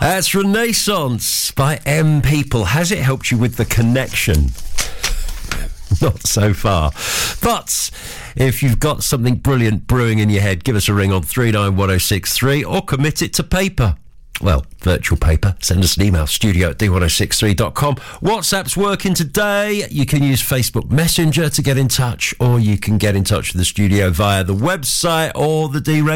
That's Renaissance by M People. Has it helped you with the connection? Not so far. But if you've got something brilliant brewing in your head, give us a ring on 391063 or commit it to paper. Well, virtual paper. Send us an email, studio@d1063.com. WhatsApp's working today. You can use Facebook Messenger to get in touch, or you can get in touch with the studio via the website or the D